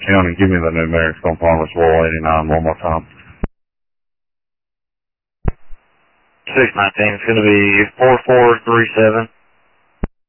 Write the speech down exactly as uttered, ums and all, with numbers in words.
County, give me the numerics on Farmersville eighty-nine one more time. six nineteen, it's going to be four four three seven.